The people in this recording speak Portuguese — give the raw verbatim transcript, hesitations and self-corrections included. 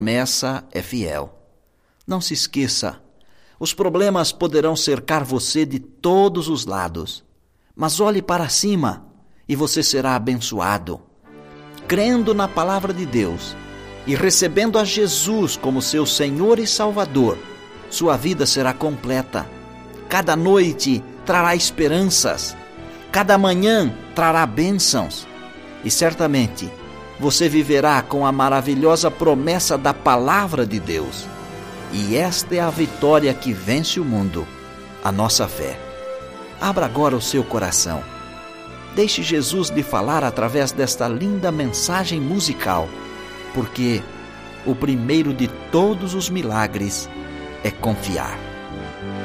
promessa é fiel. Não se esqueça, os problemas poderão cercar você de todos os lados, mas olhe para cima e você será abençoado. Crendo na palavra de Deus e recebendo a Jesus como seu Senhor e Salvador, sua vida será completa. Cada noite trará esperanças, cada manhã trará bênçãos e certamente você viverá com a maravilhosa promessa da palavra de Deus. E esta é a vitória que vence o mundo, a nossa fé. Abra agora o seu coração. Deixe Jesus lhe falar através desta linda mensagem musical, porque o primeiro de todos os milagres é confiar.